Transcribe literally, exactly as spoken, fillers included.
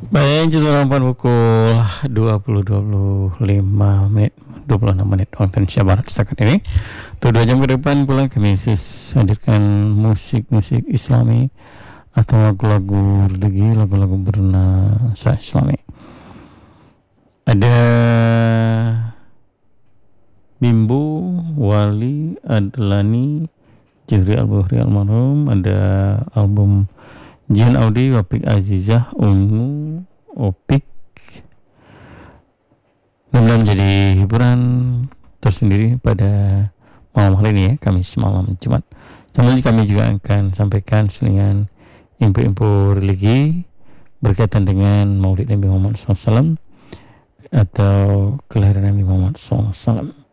Baik, itu delapan pukul dua puluh dua puluh lima menit dua puluh enam menit waktu Indonesia Barat setakat ini. Untuk dua jam ke depan pula kami sis hadirkan musik-musik Islami atau lagu-lagu religi, lagu-lagu bernuansa Islami. Ada Bimbu, Wali, Adlani, Jihri Al-Buhri Almarhum, ada album Jian Audi, Wapik Azizah, Ungu, Opik. Mudah-mudahan menjadi hiburan tersendiri pada malam hari ini ya, Kamis malam Jumat. Sambil kami juga akan sampaikan selingan info-info religi berkaitan dengan Maulid Nabi Muhammad shallallahu alaihi wasallam atau kelahiran Nabi Muhammad shallallahu alaihi wasallam.